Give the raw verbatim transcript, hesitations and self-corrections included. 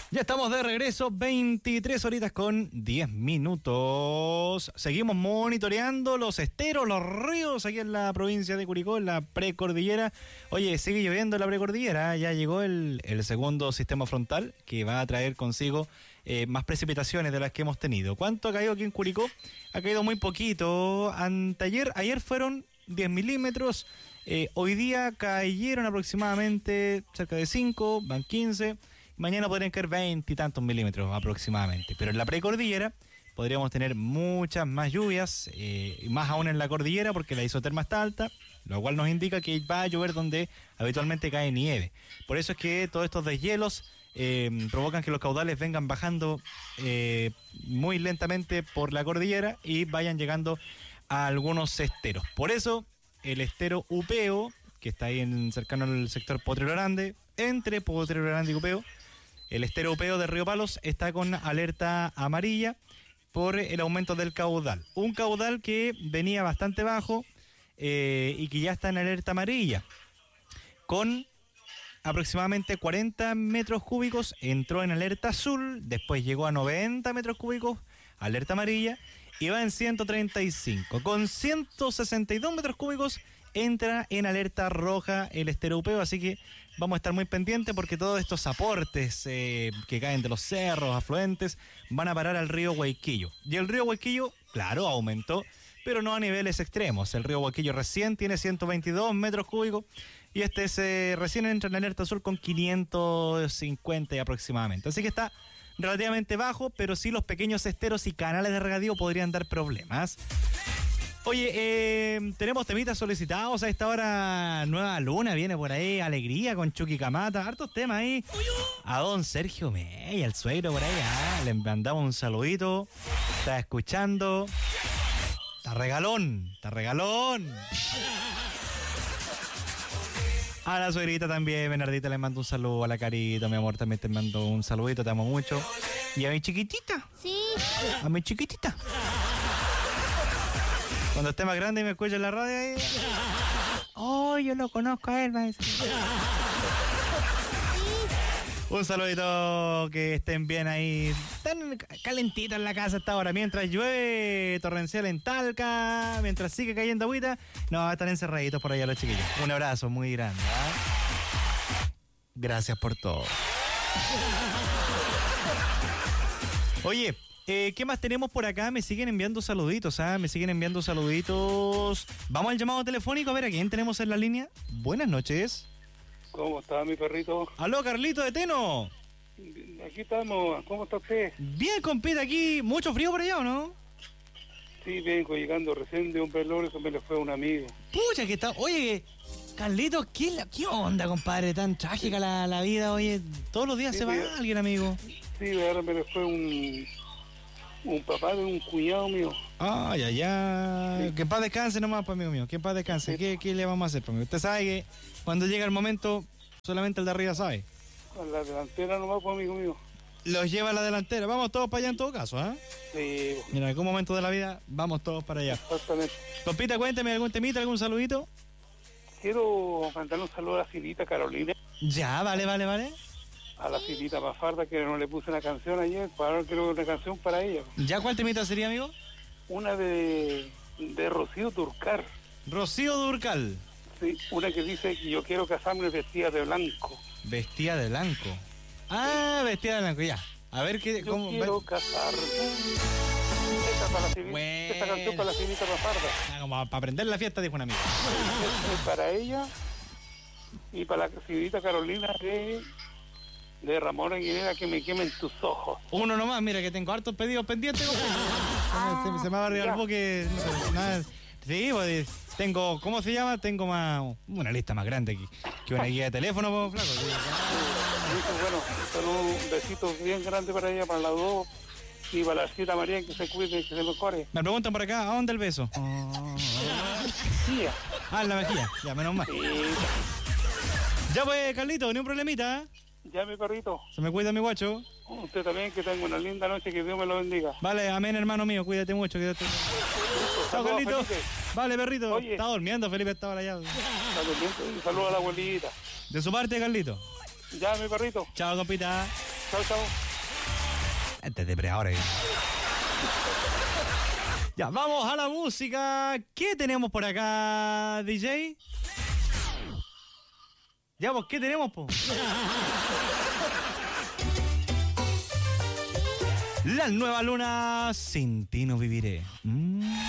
Ya estamos de regreso, veintitrés horitas con diez minutos. Seguimos monitoreando los esteros, los ríos aquí en la provincia de Curicó, en la precordillera. Oye, sigue lloviendo en la precordillera, ya llegó el, el segundo sistema frontal que va a traer consigo eh, más precipitaciones de las que hemos tenido. ¿Cuánto ha caído aquí en Curicó? Ha caído muy poquito. Anteayer, ayer fueron diez milímetros, eh, hoy día cayeron aproximadamente cerca de cinco, van quince. Mañana podrían caer veinte y tantos milímetros aproximadamente, pero en la precordillera podríamos tener muchas más lluvias, eh, más aún en la cordillera porque la isoterma está alta, lo cual nos indica que va a llover donde habitualmente cae nieve. Por eso es que todos estos deshielos eh, provocan que los caudales vengan bajando eh, muy lentamente por la cordillera y vayan llegando a algunos esteros. Por eso el estero Upeo, que está ahí en, cercano al sector Potrero Grande, entre Potrero Grande y Upeo, el estero Upeo de Río Palos está con alerta amarilla por el aumento del caudal. Un caudal que venía bastante bajo eh, y que ya está en alerta amarilla. Con aproximadamente cuarenta metros cúbicos entró en alerta azul, después llegó a noventa metros cúbicos, alerta amarilla, y va en ciento treinta y cinco. Con ciento sesenta y dos metros cúbicos entra en alerta roja el estero Upeo, así que vamos a estar muy pendientes porque todos estos aportes eh, que caen de los cerros, afluentes, van a parar al río Huayquillo. Y el río Huayquillo, claro, aumentó, pero no a niveles extremos. El río Huayquillo recién tiene ciento veintidós metros cúbicos y este se recién entra en alerta azul con quinientos cincuenta aproximadamente. Así que está relativamente bajo, pero sí los pequeños esteros y canales de regadío podrían dar problemas. Oye, eh, tenemos temitas solicitados a esta hora. Nueva Luna viene por ahí, Alegría con Chucky Camata, hartos temas ahí. A don Sergio Mey, el suegro por ahí, ah, le mandamos un saludito. Está escuchando. Está regalón, está regalón. A la suegrita también, Bernardita, le mando un saludo. A la Carita, mi amor, también te mando un saludito, te amo mucho. Y a mi chiquitita. Sí. A mi chiquitita. Cuando esté más grande y me escuche en la radio ahí. Oh, yo lo conozco a él, maestro. Un saludito, que estén bien ahí. Están calentitos en la casa hasta ahora. Mientras llueve torrencial en Talca, mientras sigue cayendo agüita, no, están encerraditos por allá los chiquillos. Un abrazo muy grande, ¿eh? Gracias por todo. Oye, Eh, ¿qué más tenemos por acá? Me siguen enviando saluditos, ¿ah? Me siguen enviando saluditos. Vamos al llamado telefónico, a ver a quién tenemos en la línea. Buenas noches. ¿Cómo está mi perrito? Aló, Carlito de Teno. Aquí estamos. ¿Cómo está usted? Bien, compita, aquí. ¿Mucho frío por allá o no? Sí, vengo llegando recién de un velorio que me le fue a un amigo. Pucha, que está... Oye, Carlito, ¿qué, la... ¿qué onda, compadre? Tan trágica la, la vida, oye. Todos los días sí, se va sí, alguien, amigo. Sí, ahora me le fue un... un papá de un cuñado mío. Ay, ay, ay. Sí. Que en paz descanse nomás, pues, amigo mío. Que en paz descanse. Sí. ¿Qué, ¿Qué le vamos a hacer, pues, amigo? Usted sabe que cuando llega el momento, solamente el de arriba sabe. A la delantera nomás, pues, amigo mío. Los lleva a la delantera. Vamos todos para allá en todo caso, ¿ah? ¿eh? Sí, Mira, en algún momento de la vida, vamos todos para allá. exactamente. Compita, cuénteme algún temita, algún saludito. Quiero mandar un saludo a la Silita Carolina, Ya, vale, vale, vale. a la Silita Mafarda, que no le puse una canción ayer, para ahora quiero una canción para ella. ¿Ya cuál temita sería, amigo? Una de, de Rocío Turcar. Rocío Durcal. Sí, una que dice que yo quiero casarme vestida de blanco. Vestida de blanco. Ah, vestida de blanco, ya. A ver qué... Yo cómo, quiero casarme. Esta, para la Silita, Bueno. esta canción para la Silita Mafarda. Ah, como para aprender la fiesta, dijo un amigo. Es para ella y para la Silita Carolina de, de Ramón Aguilera, que me quemen tus ojos. Uno nomás, mira que tengo hartos pedidos pendientes. se, me, se, se me va a arriba el buque. No sé, nada. Sí, pues, tengo, ¿cómo se llama? Tengo más, una lista más grande que, que una guía de teléfono, pues, flaco. Entonces, bueno, saludos, un besito bien grande para ella, para las dos, y para la cita María, que se cuide, que se mejore. Me preguntan por acá, ¿a dónde el beso? Sí, Ah, en la mejilla, ya, menos mal. sí, Ya pues, Carlito, ni un problemita, ¿eh? ya mi perrito, Se me cuida mi guacho. usted también, que tenga una linda noche, que Dios me lo bendiga. Vale, amén, hermano mío, cuídate mucho. Cuídate. Chao, Saludos, Carlito. Felipe. Vale, perrito. Oye. Está durmiendo, Felipe está ahora ya. Saludos, saludos a la abuelita. De su parte, Carlito. Ya mi perrito. Chao, compita. Chao, chao. Este depredador ahí. Ya, vamos a la música. ¿Qué tenemos por acá, D J? Ya, pues, ¿qué tenemos, po? La nueva luna, sin ti no viviré. Mm.